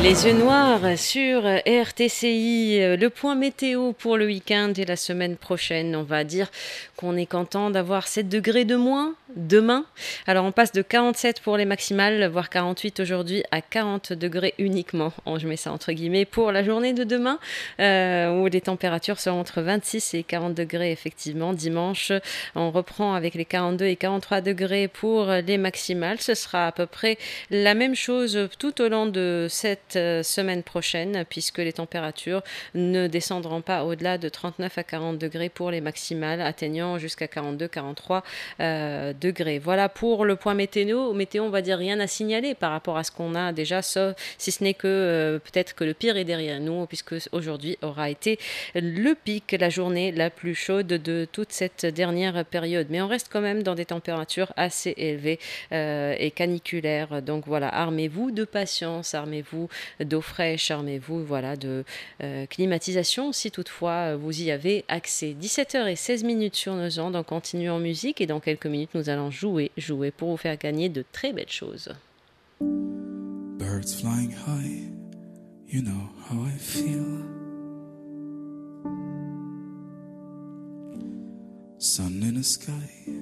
Les yeux noirs sur RTCI, le point météo pour le week-end et la semaine prochaine. On va dire qu'on est content d'avoir 7 degrés de moins demain. Alors on passe de 47 pour les maximales, voire 48 aujourd'hui, à 40 degrés uniquement. Je mets ça entre guillemets pour la journée de demain, où les températures seront entre 26 et 40 degrés effectivement. Dimanche, on reprend avec les 42 et 43 degrés pour les maximales. Ce sera à peu près la même chose tout au long de cette semaine prochaine, puisque les températures ne descendront pas au-delà de 39 à 40 degrés pour les maximales, atteignant jusqu'à 42-43 degrés. Voilà pour le point météo. Météo, on va dire rien à signaler par rapport à ce qu'on a déjà, sauf si ce n'est que peut-être que le pire est derrière nous, puisque aujourd'hui aura été le pic, la journée la plus chaude de toute cette dernière période. Mais on reste quand même dans des températures assez élevées et caniculaires. Donc voilà, armez-vous de patience, armez-vous d'eau fraîche, armez-vous voilà, de climatisation si toutefois vous y avez accès. 17h16 sur nos ondes, on continue en musique et dans quelques minutes nous allons jouer pour vous faire gagner de très belles choses. Birds flying high, you know how I feel. Sun in the sky,